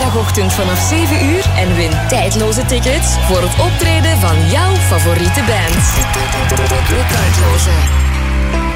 vrijdagochtend vanaf 7 uur en win tijdloze tickets voor het optreden van jouw favoriete band. De tijdloze.